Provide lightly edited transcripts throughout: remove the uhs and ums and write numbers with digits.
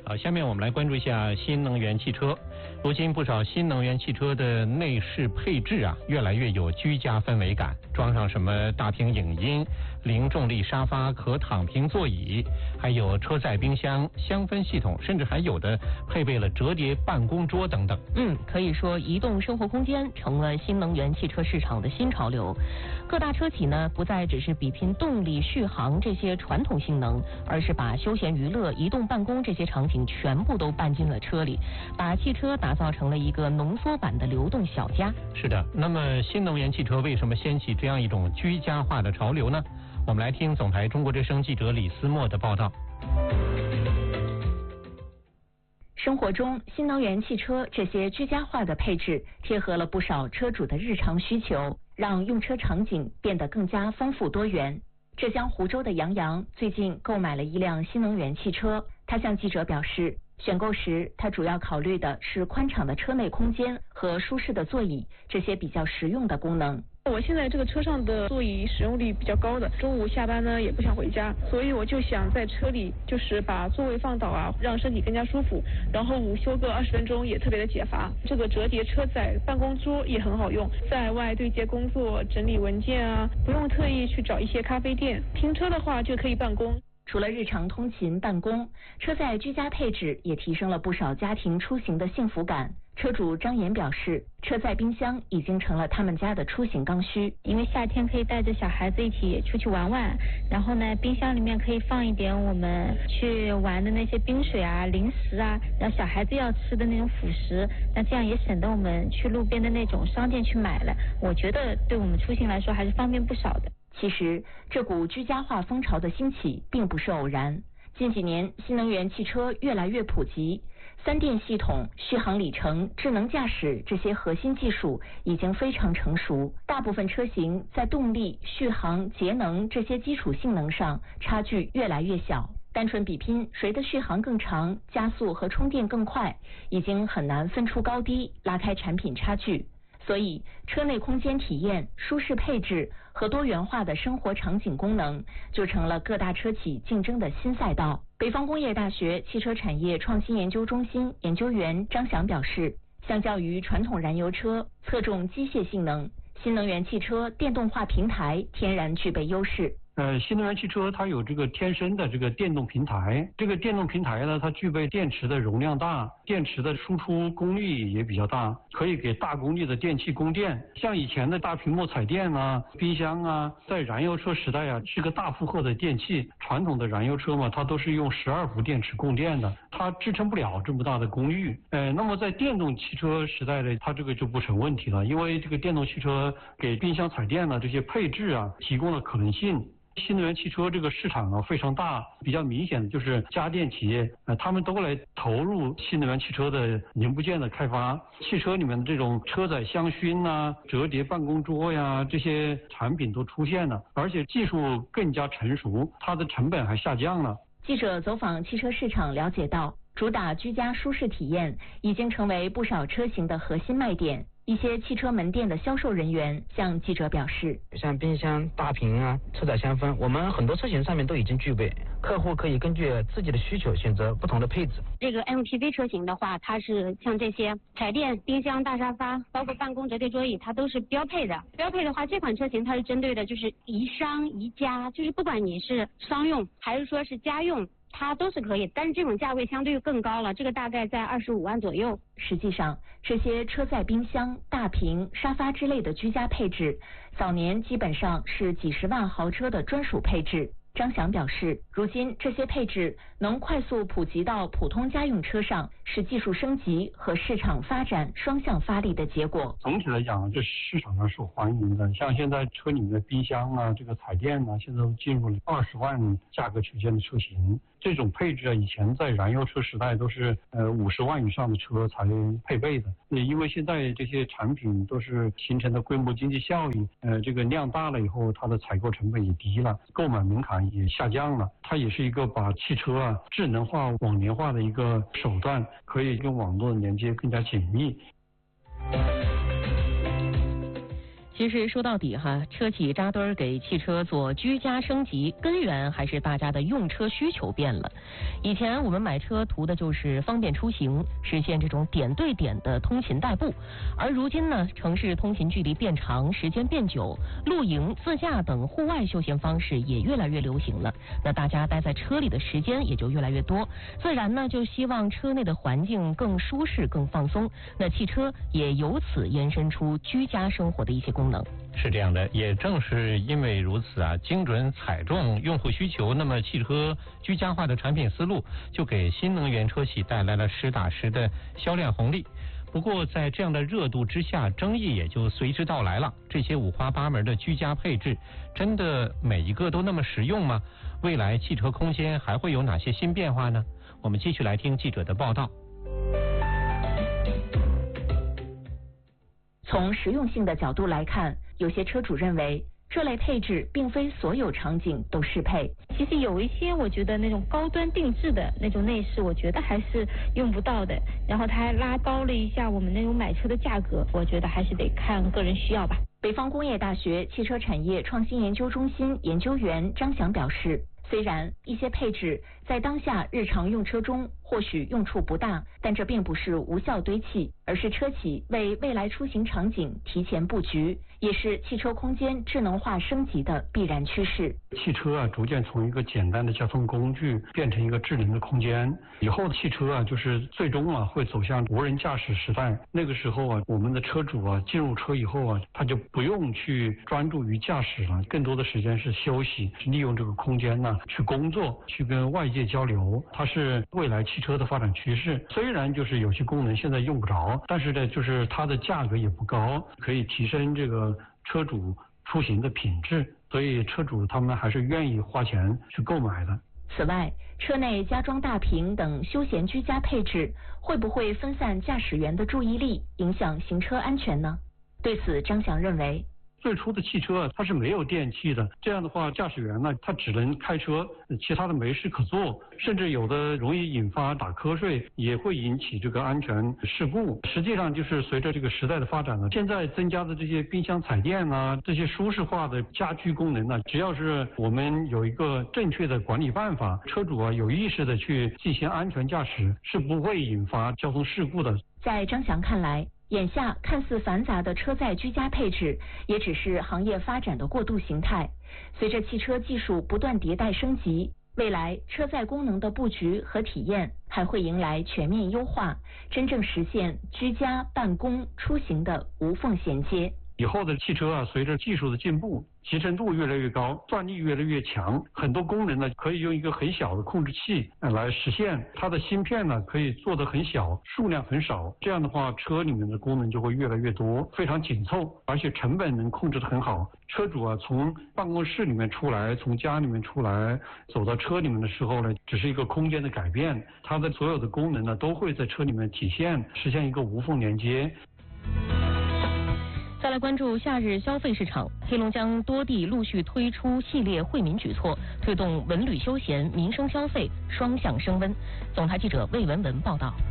好，下面我们来关注一下新能源汽车。如今不少新能源汽车的内饰配置越来越有居家氛围感，装上什么大屏影音、零重力沙发、可躺平座椅，还有车载冰箱、香氛系统，甚至还有的配备了折叠办公桌等等。 可以说移动生活空间成了新能源汽车市场的新潮流。各大车企呢，不再只是比拼动力、续航这些传统性能，而是把休闲娱乐、移动办公这些场景全部都搬进了车里，把汽车打造成了一个浓缩版的流动小家。 是的，那么新能源汽车为什么掀起这样一种居家化的潮流呢？我们来听总台中国之声记者李思墨的报道。 生活中，新能源汽车这些居家化的配置贴合了不少车主的日常需求，让用车场景变得更加丰富多元。浙江湖州的杨洋最近购买了一辆新能源汽车，他向记者表示，选购时他主要考虑的是宽敞的车内空间和舒适的座椅这些比较实用的功能。 我现在这个车上的座椅使用率比较高的，中午下班呢也不想回家，所以我就想在车里就是把座位放倒让身体更加舒服，然后午休个20分钟也特别的解乏。这个折叠车载办公桌也很好用，在外对接工作、整理文件不用特意去找一些咖啡店，停车的话就可以办公。 除了日常通勤办公，车载居家配置也提升了不少家庭出行的幸福感。车主张岩表示，车载冰箱已经成了他们家的出行刚需。 因为夏天可以带着小孩子一起出去玩玩，然后呢，冰箱里面可以放一点我们去玩的那些冰水零食然后小孩子要吃的那种辅食，那这样也省得我们去路边的那种商店去买了。我觉得对我们出行来说还是方便不少的。 其实，这股居家化风潮的兴起并不是偶然。近几年，新能源汽车越来越普及，3电系统、续航里程、智能驾驶这些核心技术已经非常成熟。大部分车型在动力、续航、节能这些基础性能上差距越来越小。单纯比拼谁的续航更长、加速和充电更快，已经很难分出高低，拉开产品差距。所以，车内空间体验、舒适配置和多元化的生活场景功能，就成了各大车企竞争的新赛道。北方工业大学汽车产业创新研究中心研究员张翔表示，相较于传统燃油车侧重机械性能，新能源汽车电动化平台天然具备优势。 新能源汽车它有这个天生的这个电动平台，这个电动平台呢，它具备电池的容量大，电池的输出功率也比较大，可以给大功率的电器供电。像以前的大屏幕彩电冰箱在燃油车时代是个大负荷的电器，传统的燃油车嘛，它都是用12伏电池供电的，它支撑不了这么大的功率。那么在电动汽车时代呢，它这个就不成问题了，因为这个电动汽车给冰箱彩电这些配置提供了可能性。新能源汽车这个市场非常大，比较明显的就是家电企业他们都来投入新能源汽车的零部件的开发。汽车里面的这种车载香薰折叠办公桌这些产品都出现了，而且技术更加成熟，它的成本还下降了。 记者走访汽车市场了解到，主打居家舒适体验已经成为不少车型的核心卖点。一些汽车门店的销售人员向记者表示， 像冰箱、大屏车载香氛，我们很多车型上面都已经具备，客户可以根据自己的需求选择不同的配置。 这个 MPV 车型的话，它是像这些彩电、冰箱、大沙发，包括办公折叠桌椅，它都是标配的。标配的话，这款车型它是针对的就是宜商宜家，就是不管你是商用还是说是家用，它都是可以，但是这种价位相对更高了，这个大概在25万左右。 实际上，这些车载冰箱、大屏、沙发之类的居家配置，早年基本上是几十万豪车的专属配置。张翔表示，如今这些配置能快速普及到普通家用车上，是技术升级和市场发展双向发力的结果。 总体来讲，这市场上受欢迎的，像现在车里面的冰箱这个彩电现在都进入了20万价格区间的车型。这种配置以前在燃油车时代都是50万以上的车才配备的。因为现在这些产品都是形成的规模经济效益，这个量大了以后，它的采购成本也低了，购买门槛也下降了。它也是一个把汽车智能化、网联化的一个手段，可以跟网络的连接更加紧密。 其实说到底哈，车企扎堆儿给汽车做居家升级，根源还是大家的用车需求变了。以前我们买车图的就是方便出行，实现这种点对点的通勤代步，而如今呢，城市通勤距离变长，时间变久，露营、自驾等户外休闲方式也越来越流行了。那大家待在车里的时间也就越来越多，自然呢就希望车内的环境更舒适、更放松。那汽车也由此延伸出居家生活的一些功能。 是这样的，也正是因为如此啊，精准踩中用户需求，那么汽车居家化的产品思路就给新能源车企带来了实打实的销量红利。不过在这样的热度之下，争议也就随之到来了。这些五花八门的居家配置，真的每一个都那么实用吗？未来汽车空间还会有哪些新变化呢？我们继续来听记者的报道。 从实用性的角度来看，有些车主认为这类配置并非所有场景都适配。 其实有一些我觉得那种高端定制的那种内饰，我觉得还是用不到的。然后它还拉高了一下我们那种买车的价格，我觉得还是得看个人需要吧。 北方工业大学汽车产业创新研究中心研究员张翔表示，虽然一些配置在当下日常用车中或许用处不大，但这并不是无效堆砌，而是车企为未来出行场景提前布局，也是汽车空间智能化升级的必然趋势。 汽车啊，逐渐从一个简单的交通工具变成一个智能的空间。以后的汽车啊，就是最终啊会走向无人驾驶时代。那个时候啊，我们的车主啊进入车以后啊，他就不用去专注于驾驶了，更多的时间是休息，是利用这个空间呢去工作，去跟外界交流。它是未来汽车的发展趋势。虽然就是有些功能现在用不着，但是呢，就是它的价格也不高，可以提升这个车主出行的品质，所以车主他们还是愿意花钱去购买的。 此外，车内加装大屏等休闲居家配置会不会分散驾驶员的注意力，影响行车安全呢？对此，张翔认为， 最初的汽车它是没有电器的，这样的话驾驶员呢他只能开车，其他的没事可做，甚至有的容易引发打瞌睡，也会引起这个安全事故。实际上就是随着这个时代的发展呢，现在增加的这些冰箱彩电啊，这些舒适化的家居功能呢，只要是我们有一个正确的管理办法，车主啊有意识的去进行安全驾驶，是不会引发交通事故的。 在张翔看来，眼下看似繁杂的车载居家配置，也只是行业发展的过渡形态。随着汽车技术不断迭代升级，未来车载功能的布局和体验还会迎来全面优化，真正实现居家、办公、出行的无缝衔接。 以后的汽车啊，随着技术的进步，集成度越来越高，算力越来越强，很多功能呢可以用一个很小的控制器来实现。它的芯片呢可以做得很小，数量很少，这样的话车里面的功能就会越来越多，非常紧凑，而且成本能控制得很好。车主啊从办公室里面出来，从家里面出来，走到车里面的时候呢，只是一个空间的改变，它的所有的功能呢都会在车里面体现，实现一个无缝连接。 再来关注夏日消费市场，黑龙江多地陆续推出系列惠民举措，推动文旅休闲、民生消费双向升温。总台记者魏文文报道。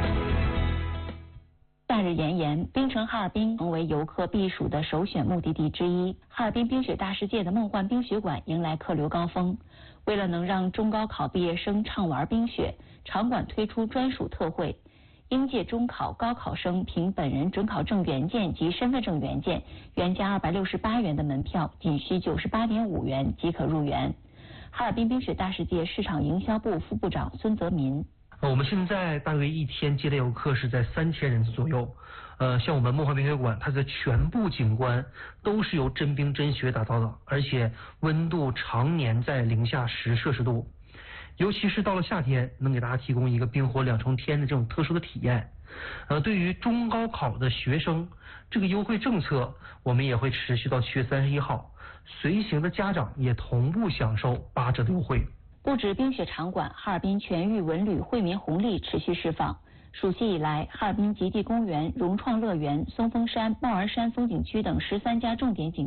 夏日炎炎，冰城哈尔滨成为游客避暑的首选目的地之一。哈尔滨冰雪大世界的梦幻冰雪馆迎来客流高峰。为了能让中高考毕业生畅玩冰雪，场馆推出专属特惠。应届中考、高考生凭本人准考证原件及身份证原件，原价268元的门票，仅需98.5元即可入园。哈尔滨冰雪大世界市场营销部副部长孙泽民。 我们现在大约一天接待游客是在3000人次左右。像我们梦幻冰雪馆，它的全部景观都是由真冰真雪打造的，而且温度常年在零下10摄氏度。尤其是到了夏天，能给大家提供一个冰火2重天的这种特殊的体验。对于中高考的学生，这个优惠政策我们也会持续到7月31号，随行的家长也同步享受8折的优惠。 不止冰雪场馆，哈尔滨全域文旅惠民红利持续释放。暑期以来，哈尔滨极地公园、融创乐园、松峰山、帽儿山风景区等13家重点景